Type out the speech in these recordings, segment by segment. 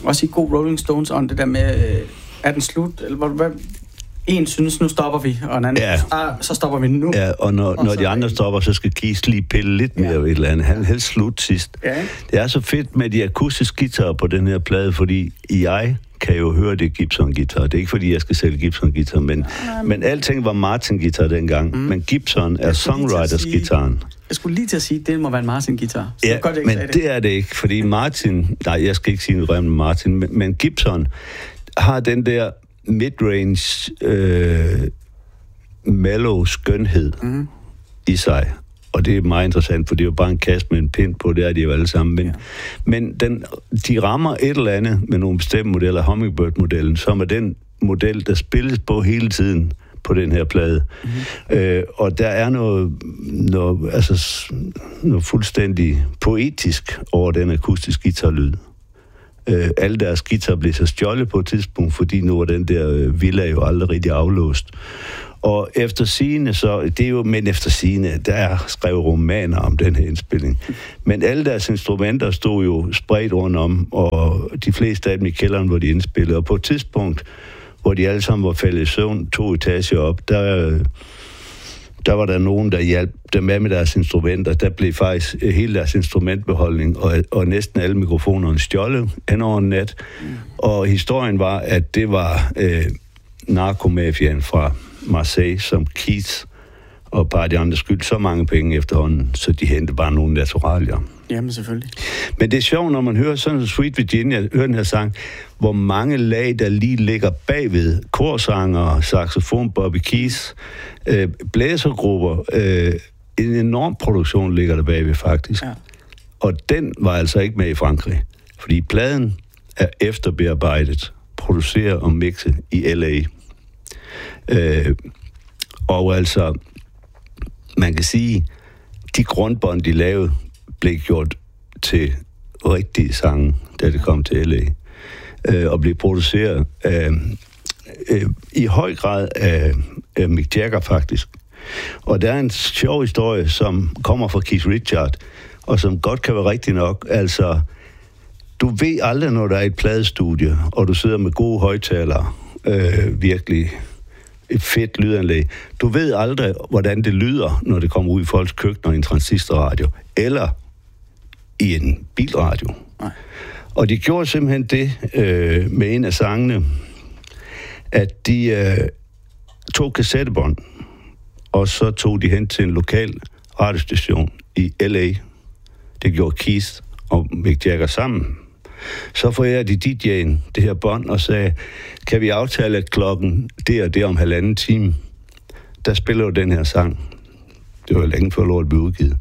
også i god Rolling Stones ånd, det der med, er den slut? Eller hvad? En synes, nu stopper vi, og en anden, så stopper vi nu. Ja, og når de andre stopper, så skal Keith lige pille lidt mere ved et eller andet. Han vil helst slut sidst. Ja. Det er så fedt med de akustiske guitarer på den her plade, fordi jeg kan jo høre, det er Gibson-guitar. Det er ikke, fordi jeg skal sælge Gibson-guitar, men alting var Martin-guitar dengang. Men Gibson er songwriters-guitaren. Jeg skulle lige til at sige, at det må være en Martin-guitar. Ja, men det er det ikke, fordi Martin... Nej, jeg skal ikke sige noget med Martin, men Gibson har den der midrange mellow skønhed i sig. Og det er meget interessant, for det er jo bare en kasse med en pind på, det er de jo alle sammen. Men de rammer et eller andet med nogle bestemte modeller, Hummingbird-modellen, som er den model, der spilles på hele tiden på den her plade. Og der er noget fuldstændig poetisk over den akustiske guitarlyd. Alle deres guitar blev så stjålet på et tidspunkt, fordi nu var den der villa jo aldrig rigtig aflåst. Og efter sigende, der er skrevet romaner om den her indspilling. Men alle deres instrumenter stod jo spredt rundt om, og de fleste af dem i kælderen, hvor de indspillede. Og på et tidspunkt, hvor de alle sammen var faldet i søvn 2 etager op, der var der nogen, der hjalp dem med deres instrumenter. Der blev faktisk hele deres instrumentbeholdning og næsten alle mikrofonerne stjålet hen over en nat. Og historien var, at det var narkomafiaen fra Marseille, som Keith og et par af de andre skyld så mange penge efterhånden, så de hentede bare nogle naturalier. Jamen selvfølgelig. Men det er sjovt, når man hører sådan Sweet Virginia, hører den her sang, hvor mange lag, der lige ligger bagved. Korsanger, saxofon, Bobby Keith, blæsergrupper. En enorm produktion ligger der bagved, faktisk. Ja. Og den var altså ikke med i Frankrig, fordi pladen er efterbearbejdet, produceret og mixet i L.A. Og altså, man kan sige, de grundbånd, de lavede, blev gjort til rigtige sange, da det kom til L.A. Og blev produceret i høj grad af Mick Jagger, faktisk. Og der er en sjov historie, som kommer fra Keith Richards, og som godt kan være rigtig nok. Altså, du ved aldrig, når der er et pladestudie, og du sidder med gode højttalere, virkelig et fedt lydanlæg. Du ved aldrig, hvordan det lyder, når det kommer ud i folks køkkener i en transistorradio, eller i en bilradio. Nej. Og de gjorde simpelthen det med en af sangene, at de tog kassettebånd, og så tog de hen til en lokal radiostation i L.A. Det gjorde Keith og Mick Jagger sammen. Så forærede de DJ'en det her bånd og sagde, kan vi aftale, at klokken det og det om 1,5 time, der spiller jo den her sang. Det var længe før lortet blev udgivet.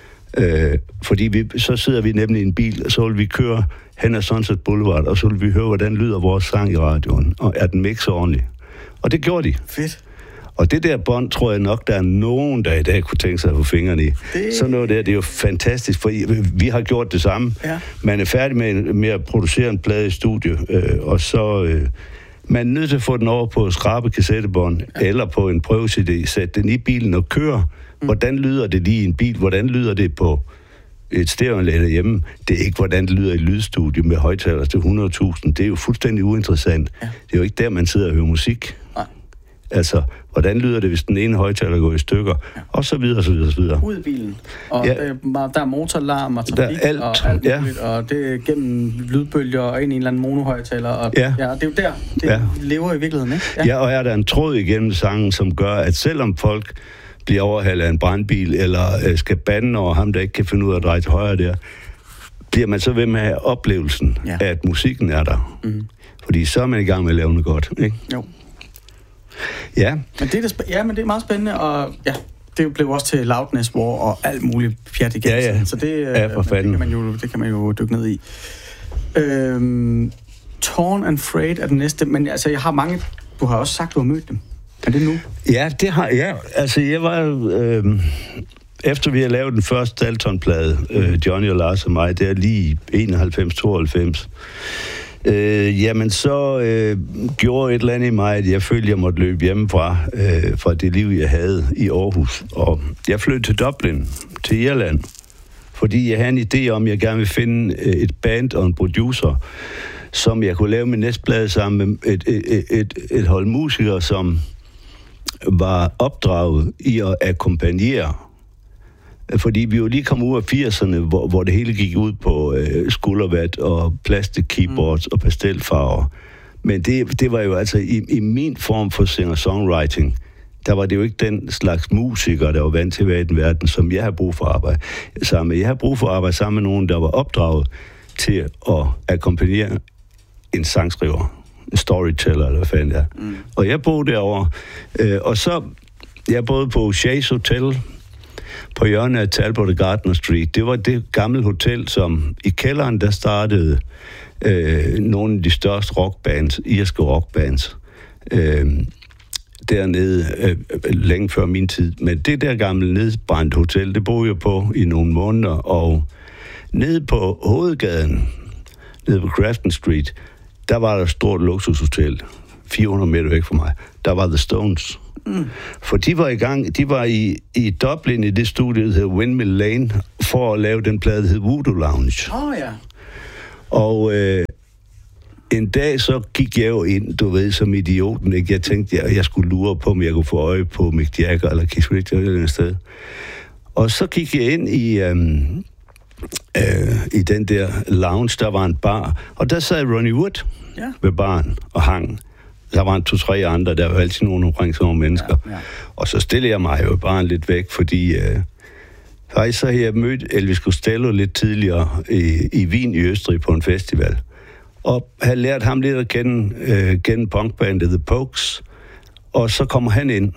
Fordi så sidder vi nemlig i en bil, og så vil vi køre hen ad Sunset Boulevard, og så vil vi høre, hvordan lyder vores sang i radioen, og er den mixet ordentligt. Og det gjorde de. Fedt. Og det der bånd, tror jeg nok, der er nogen, der i dag kunne tænke sig at få fingrene i. Så noget der, det er jo fantastisk, for vi har gjort det samme. Ja. Man er færdig med at producere en plade i studio, og så... man er nødt til at få den over på skrabe kassettebånd, eller på en prøve-CD, sætte den i bilen og køre. Hvordan lyder det lige i en bil? Hvordan lyder det på et stereoanlæg derhjemme? Det er ikke, hvordan det lyder i lydstudie med højtalere til 100.000. Det er jo fuldstændig uinteressant. Ja. Det er jo ikke der, man sidder og hører musik. Nej. Altså, hvordan lyder det, hvis den ene højtaler går i stykker? Ja. Og så videre, så videre, så videre. Ud i bilen. Og der er motorlarm og trafik og alt muligt. Og det er gennem lydbølger og ind i en eller anden monohøjtaler. Og det er jo der, det lever i virkeligheden, ikke? Ja, og er der en tråd igennem sangen, som gør, at selvom folk bliver overhalet af en brandbil, eller skal bande over ham, der ikke kan finde ud af at dreje til højre der, bliver man så ved med at have oplevelsen af, at musikken er der. Fordi så er man i gang med at lave noget godt, ikke? Jo. Ja. Men det er meget spændende, og det blev også til Loudness War og alt muligt pjat igen. Ja. Så det kan man jo dykke ned i. Torn and Afraid er den næste, men altså jeg har mange, du har også sagt, du har mødt dem. Er det nu? Ja, det har jeg. Altså jeg var efter vi har lavet den første Dalton-plade, Johnny og Lars og mig, det er lige 91-92. Jamen så gjorde et eller andet i mig, at jeg følte, at jeg måtte løbe hjemmefra fra det liv, jeg havde i Aarhus. Og jeg flyttede til Dublin, til Irland, fordi jeg havde en idé om, at jeg gerne vil finde et band og en producer, som jeg kunne lave min næste plade sammen med et hold musikere, som var opdraget i at akkompagnere. Fordi vi jo lige kom ud af 80'erne, hvor det hele gik ud på skuldervat og plastik-keyboards og pastelfarver. Men det var jo altså i min form for singer-songwriting, der var det jo ikke den slags musikere, der var vant til at være i den verden, som jeg har brug for at arbejde sammen med. Jeg har brug for at arbejde sammen med nogen, der var opdraget til at akkompagnere en sangskriver, en storyteller, eller hvad fanden det er. Og jeg boede derovre, og så, jeg boede på Chase Hotel, på hjørnet af Talbot og Gardner Street. Det var det gamle hotel, som i kælderen, der startede nogle af de største rockbands, irske rockbands, dernede længe før min tid. Men det der gamle nedbrændte hotel, det boede jeg på i nogle måneder, og nede på hovedgaden, nede på Grafton Street, der var der et stort luksushotel, 400 meter væk fra mig. Der var The Stones. For de var i gang, de var i Dublin i det studie, der hedder Windmill Lane, for at lave den plade, der hedder Voodoo Lounge. Ja. Og en dag så gik jeg jo ind, du ved, som idioten, ikke? Jeg tænkte, jeg skulle lure på, om jeg kunne få øje på Mick Jagger eller Keith Richards eller et eller andet sted. Og så gik jeg ind i den der lounge, der var en bar, og der sad Ronnie Wood ved baren og hang. Der var 2-3 andre, der var altid nogle omkring sådan nogle mennesker. Ja. Og så stillede jeg mig jo bare lidt væk, fordi faktisk så havde jeg mødt Elvis Costello lidt tidligere i Wien i Østrig på en festival. Og havde lært ham lidt at kende gennem punkbandet The Pokes. Og så kommer han ind.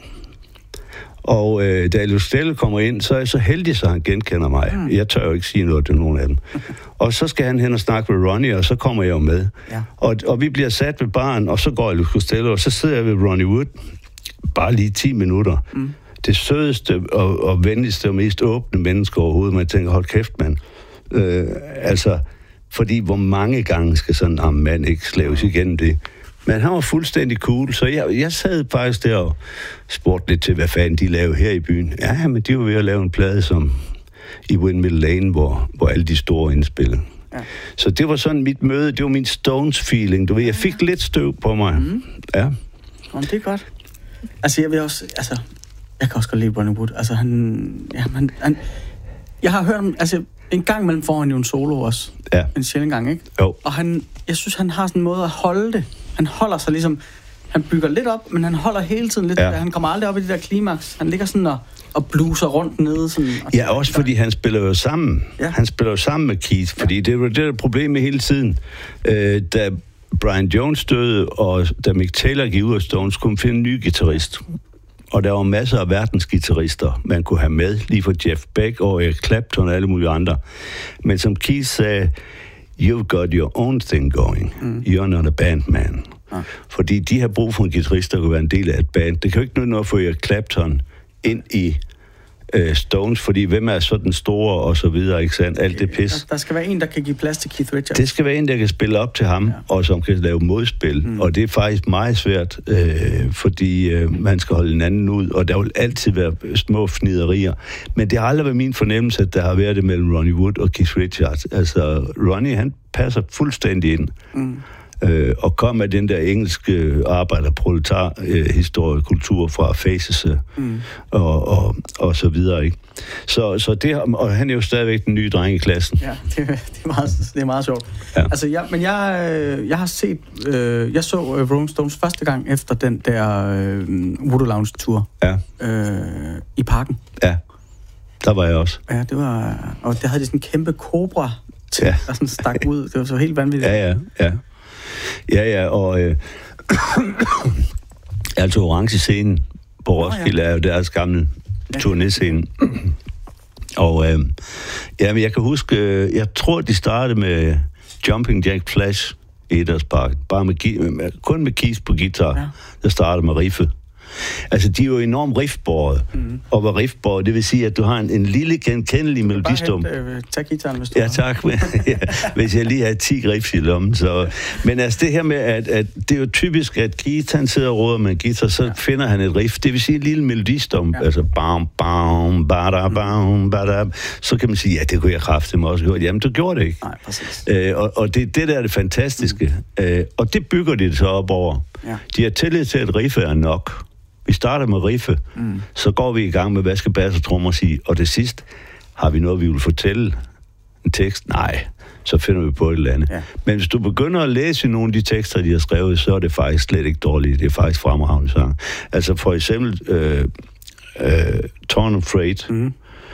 Og da Elvis Costello kommer ind, så er jeg så heldig, så han genkender mig. Jeg tør jo ikke sige noget til nogen af dem. Og så skal han hen og snakke med Ronnie, og så kommer jeg jo med. Ja. Og vi bliver sat ved baren, og så går Elvis Costello, og så sidder jeg ved Ronnie Wood, bare lige 10 minutter. Det sødeste og venligste og mest åbne menneske overhovedet. Man tænker, hold kæft, mand. Altså, fordi hvor mange gange skal sådan en mand ikke slaves igennem det? Men han var fuldstændig cool, så jeg sad faktisk der og spurgte lidt til, hvad fanden de lavede her i byen. Ja, men de var ved at lave en plade som i Windmill Lane, hvor alle de store indspillede. Ja. Så det var sådan mit møde, det var min Stones-feeling. Du ved, jeg fik lidt støv på mig. Ja. Jamen, det er godt. Altså, jeg vil også, jeg kan også godt lide Ronnie Wood. Altså, han jeg har hørt ham, en gang imellem får han jo en solo også. Ja. En sjældent gang, ikke? Jo. Og jeg synes, han har sådan en måde at holde det. Han holder sig ligesom, han bygger lidt op, men han holder hele tiden lidt. Ja. Han kommer aldrig op i det der klimaks. Han ligger sådan og bluser rundt nede. Sådan, ja, også fordi han spiller jo sammen. Ja. Han spiller jo sammen med Keith, fordi det var det der problem med hele tiden. Da Brian Jones døde, og da Mick Taylor gik ud af Stones, kunne man finde en ny guitarist. Og der var masser af verdensguitarister, man kunne have med, lige fra Jeff Beck og Eric Clapton og alle mulige andre. Men som Keith sagde, you've got your own thing going. You're not a band man. Fordi de har brug for en guitarist, der kunne være en del af et band. Det kan jo ikke noget at få Eric Clapton ind i Stones, fordi hvem er så den store og så videre, ikke sandt? Alt det pis. Der skal være en, der kan give plads til Keith Richards. Det skal være en, der kan spille op til ham, og som kan lave modspil. Og det er faktisk meget svært, fordi man skal holde hinanden ud, og der vil altid være små fniderier. Men det har aldrig været min fornemmelse, at der har været det mellem Ronnie Wood og Keith Richards. Altså, Ronnie, han passer fuldstændig ind. Og kom med den der engelske arbejderproletar-historiekultur fra Faces og så videre, ikke? Så det, og han er jo stadigvæk den nye dreng i klassen. Ja, det er meget sjovt. Ja. Altså, jeg har set, jeg så Rolling Stones første gang efter den der Voodoo Lounge-tur i parken. Ja, der var jeg også. Ja, det var, og der havde de sådan en kæmpe kobra, der sådan stak ud. Det var så helt vanvittigt. Ja, og altså Orange-scenen på Roskilde er jo deres gamle turné-scene. Og men jeg kan huske, jeg tror, de startede med Jumping Jack Flash i Idrætsparken. Bare kun med Keith på guitar. Der startede med riffe. Altså, de er jo enormt riffbåret. Og hvad riffbåret, det vil sige, at du har en lille genkendelig melodistum. Tag guitaren, hvis du ja, tak. Hvis jeg lige har 10 riffs i lommen. Så. Men altså, det her med, at det er jo typisk, at guitaren sidder og råder med en guitar, så finder han et riff. Det vil sige en lille melodistum. Altså, bam, bam, bada, bam, bada. Så kan man sige, ja, det kunne jeg kraftedeme også gjort. Jamen, du gjorde det ikke. Nej, præcis. Og det der er det fantastiske. Og det bygger de så op over. Ja. De har tillid til, at riffe er nok. Vi starter med riffe, så går vi i gang med, hvad skal bass og trommer sige, og det sidste, har vi noget, vi vil fortælle? En tekst? Nej. Så finder vi på et eller andet. Ja. Men hvis du begynder at læse nogle af de tekster, de har skrevet, så er det faktisk slet ikke dårligt. Det er faktisk fremragende sang. Altså for eksempel Torn of Freight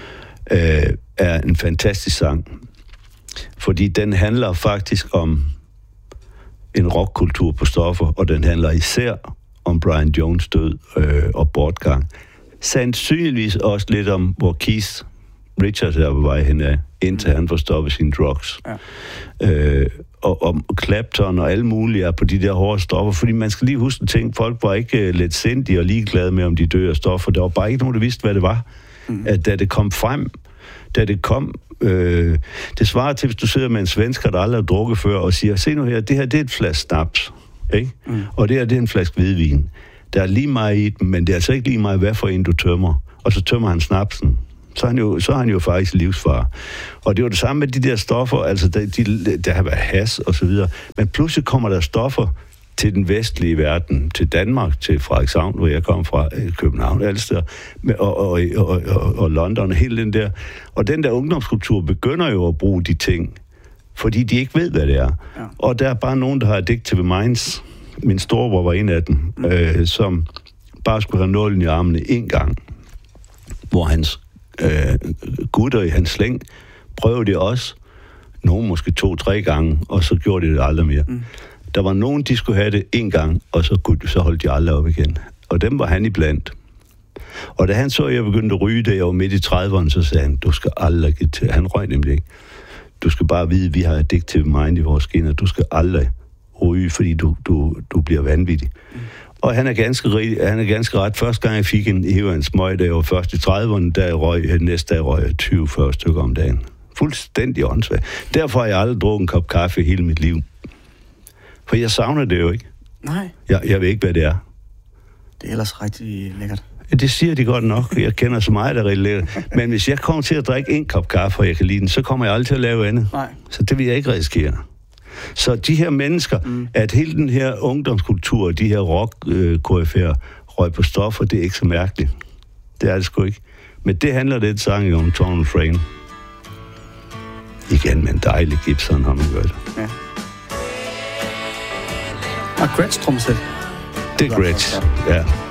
er en fantastisk sang. Fordi den handler faktisk om en rockkultur på stoffer, og den handler især om Brian Jones død og bortgang. Sandsynligvis også lidt om, hvor Keith Richards er på vej henad, indtil han får stoppet sine drugs. Ja. Og om Clapton og alle mulige er på de der hårde stoffer, fordi man skal lige huske ting. Folk var ikke lidt sindige og ligeglade med, om de dør af stoffer. Der var bare ikke nogen, der vidste, hvad det var. At da det kom frem, da det kom, det svarer til, hvis du sidder med en svensker, der aldrig har drukket før, og siger, se nu her, det her det er et flaske snaps, ikke? Og det her det er en flaske hvidvin. Der er lige meget i den, men det er altså ikke lige meget, hvad for en du tømmer. Og så tømmer han snapsen. Så er han jo faktisk livsfar. Og det var det samme med de der stoffer, altså der har været has og så videre. Men pludselig kommer der stoffer til den vestlige verden, til Danmark, til Frederikshavn, hvor jeg kom fra, København, alle steder, og London, og hele den der. Og den der ungdomskultur begynder jo at bruge de ting, fordi de ikke ved, hvad det er. Ja. Og der er bare nogen, der har Addictive Minds. Min storebror var en af dem, som bare skulle have nålen i armene en gang, hvor hans gutter i hans slæng prøvede det også, nogen måske 2-3 gange, og så gjorde de det aldrig mere. Der var nogen, de skulle have det en gang, og så holdt de aldrig op igen. Og dem var han iblandt. Og da han så, at jeg begyndte at ryge, da jeg var midt i 30'erne, så sagde han, du skal aldrig give til. Han røg nemlig ikke. Du skal bare vide, at vi har Addictive Mind i vores skinner. Du skal aldrig ryge, fordi du bliver vanvittig. Og han er ganske ret. Første gang jeg fik en smøg, da jeg var først i 30'erne, der næste dag røg jeg 20-40 stykker om dagen. Fuldstændig åndssvagt. Derfor har jeg aldrig drukket en kop kaffe hele mit liv. For jeg savner det jo ikke. Nej. Jeg ved ikke, hvad det er. Det er ellers rigtig lækkert. Ja, det siger de godt nok. Jeg kender så meget, der er rigtig lækkert. Men hvis jeg kommer til at drikke en kop kaffe, og jeg kan lide den, så kommer jeg aldrig til at lave andet. Nej. Så det vil jeg ikke risikere. Så de her mennesker, at hele den her ungdomskultur, de her rock-koryfærer, røg på stoffer, det er ikke så mærkeligt. Det er det sgu ikke. Men det handler det sang om Torn of Freight. Igen med en dejlig Gibson, har man hørt. Ja. Og Gretsch tromsæt. Det er Gretsch, ja.